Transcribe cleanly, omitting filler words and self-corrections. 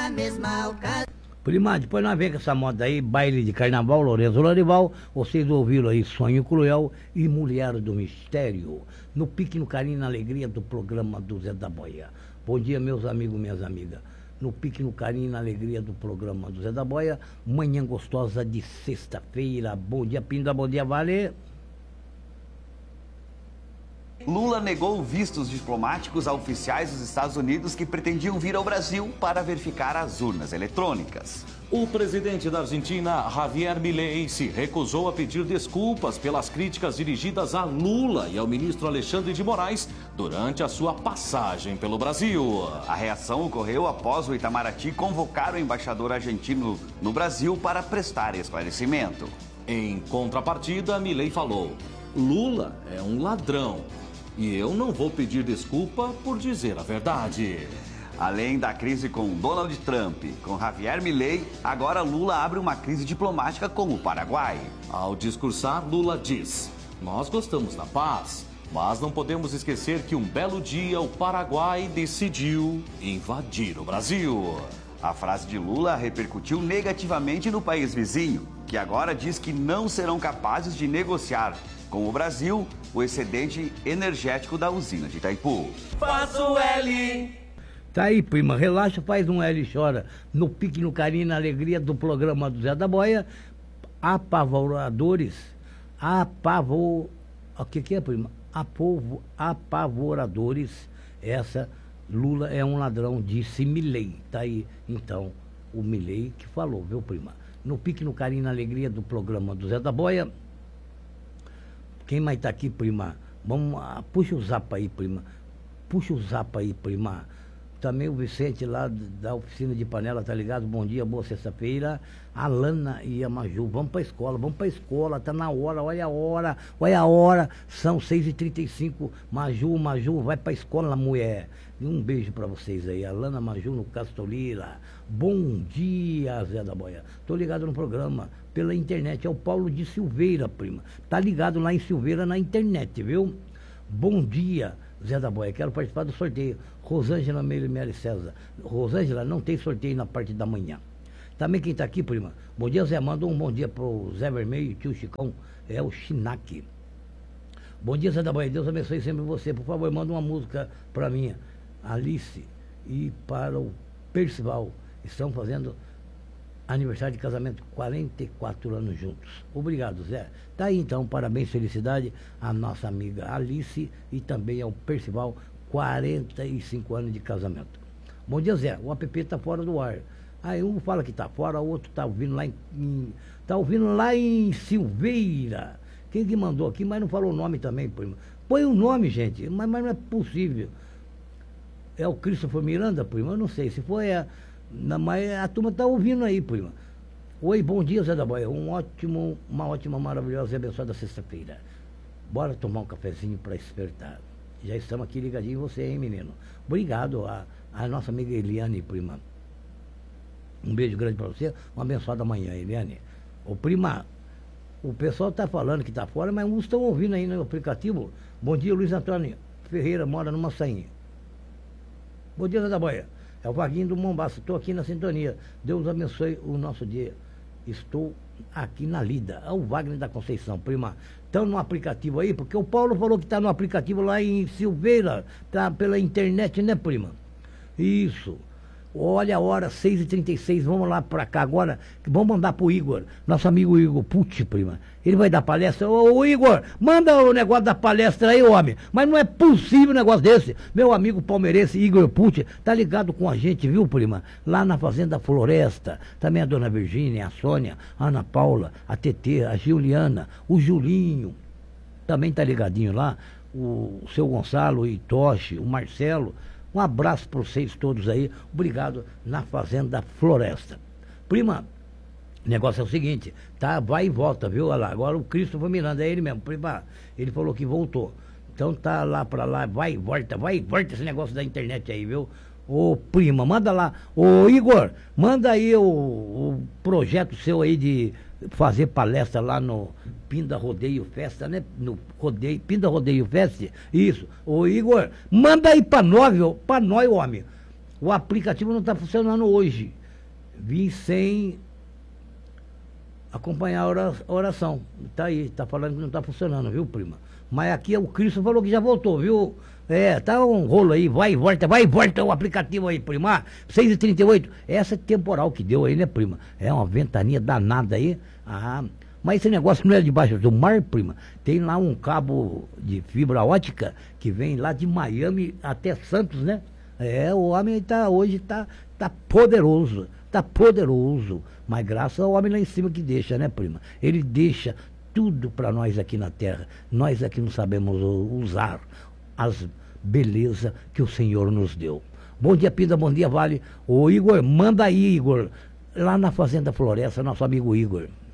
na mesma ocasião. Prima, depois nós vemos com essa moda aí, baile de carnaval, Lourenço Lorival, vocês ouviram aí Sonho Cruel e Mulher do Mistério, no pique, no carinho, na alegria do programa do Zé da Boia. Bom dia, meus amigos, minhas amigas. No pique, no carinho, na alegria do programa do Zé da Boia, manhã gostosa de sexta-feira. Bom dia, Pinda, bom dia, Vale. Lula negou vistos diplomáticos a oficiais dos Estados Unidos que pretendiam vir ao Brasil para verificar as urnas eletrônicas. O presidente da Argentina, Javier Milei, se recusou a pedir desculpas pelas críticas dirigidas a Lula e ao ministro Alexandre de Moraes durante a sua passagem pelo Brasil. A reação ocorreu após o Itamaraty convocar o embaixador argentino no Brasil para prestar esclarecimento. Em contrapartida, Milei falou: Lula é um ladrão. E eu não vou pedir desculpa por dizer a verdade. Além da crise com Donald Trump, com Javier Milei, agora Lula abre uma crise diplomática com o Paraguai. Ao discursar, Lula diz: nós gostamos da paz, mas não podemos esquecer que um belo dia o Paraguai decidiu invadir o Brasil. A frase de Lula repercutiu negativamente no país vizinho, que agora diz que não serão capazes de negociar com o Brasil o excedente energético da usina de Itaipu. Faço L. Tá aí, prima, relaxa, faz um L e chora. No pique, no carinho, na alegria do programa do Zé da Boia, apavoradores, o que é, prima? Apavoradores, essa, Lula é um ladrão, disse Milei. Tá aí, então, o Milei que falou, viu, prima? No pique, no carinho, na alegria do programa do Zé da Boia. Quem mais tá aqui, prima? Vamos, puxa o zap aí, prima. Puxa o zap aí, prima. Também o Vicente lá da oficina de panela, tá ligado? Bom dia, boa sexta-feira. A Lana e a Maju, vamos pra escola, tá na hora, olha a hora. São 6h35. Maju, vai pra escola, mulher. E um beijo pra vocês aí. A Lana, Maju no Castolira. Bom dia, Zé da Boia. Tô ligado no programa pela internet. É o Paulo de Silveira, prima. Tá ligado lá em Silveira na internet, viu? Bom dia, Zé da Boia. Quero participar do sorteio. Rosângela Meire César. Rosângela, não tem sorteio na parte da manhã. Também quem tá aqui, prima. Bom dia, Zé. Manda um bom dia pro Zé Vermelho e tio Chicão. É o Chinac. Bom dia, Zé da Boia. Deus abençoe sempre você. Por favor, manda uma música pra mim, Alice, e para o Percival. Estão fazendo aniversário de casamento, 44 anos juntos. Obrigado, Zé. Tá aí então, parabéns, felicidade à nossa amiga Alice e também ao Percival, 45 anos de casamento. Bom dia, Zé. O app tá fora do ar. Aí um fala que tá fora, o outro tá ouvindo lá em Silveira. Quem que mandou aqui, mas não falou o nome também, prima. Põe o nome, gente, mas não é possível. É o Christopher Miranda, prima? Eu não sei, se foi mas a turma tá ouvindo aí, prima. Oi, bom dia, Zé da Boia. Uma ótima, maravilhosa e abençoada sexta-feira. Bora tomar um cafezinho para despertar. Já estamos aqui ligadinho em você, hein, menino? Obrigado a nossa amiga Eliane, prima. Um beijo grande para você. Uma abençoada manhã, Eliane. Ô, prima, o pessoal tá falando que tá fora, mas uns estão ouvindo aí no aplicativo. Bom dia, Luiz Antônio Ferreira, mora no Massainha. Bom dia, Zé da Boia. É o Vaguinho do Mombaça. Estou aqui na sintonia. Deus abençoe o nosso dia. Estou aqui na lida. É o Wagner da Conceição, prima. Estão no aplicativo aí, porque o Paulo falou que está no aplicativo lá em Silveira. Está pela internet, né, prima? Isso. Olha a hora, 6h36, vamos lá para cá agora, vamos mandar pro Igor, nosso amigo Igor Pucci, prima. Ele vai dar palestra. Ô Igor, manda o negócio da palestra aí, homem. Mas não é possível um negócio desse. Meu amigo palmeirense Igor Pucci tá ligado com a gente, viu, prima? Lá na Fazenda Floresta. Também a dona Virgínia, a Sônia, a Ana Paula, a Tetê, a Juliana, o Julinho. Também tá ligadinho lá. O seu Gonçalo, o Itoshi, o Marcelo. Um abraço para vocês todos aí. Obrigado, na Fazenda Floresta. Prima, o negócio é o seguinte, tá? Vai e volta, viu? Olha lá, agora o Christopher Miranda, é ele mesmo, prima. Ele falou que voltou. Então tá lá para lá, vai e volta esse negócio da internet aí, viu? Ô, prima, manda lá. Ô, Igor, manda aí o projeto seu aí de fazer palestra lá no Pinda Rodeio Festa, né? No Rodeio, Pinda Rodeio Festa. Isso. Ô, Igor, manda aí pra nós, homem. O aplicativo não está funcionando hoje. Vim sem acompanhar a oração. Tá aí, tá falando que não está funcionando, viu, prima? Mas aqui o Cristo falou que já voltou, viu? Tá um rolo aí, vai e volta o aplicativo aí, prima. 6h38. Essa é temporal que deu aí, né, prima? É uma ventania danada aí. Mas esse negócio não é debaixo do mar, prima. Tem lá um cabo de fibra ótica que vem lá de Miami até Santos, né? O homem hoje tá poderoso. Tá poderoso. Mas graças ao homem lá em cima que deixa, né, prima? Ele deixa tudo para nós aqui na terra. Nós aqui não sabemos usar as belezas que o Senhor nos deu. Bom dia, Pinda, bom dia, Vale. Ô, Igor, manda aí, Igor. Lá na Fazenda Floresta, nosso amigo Igor.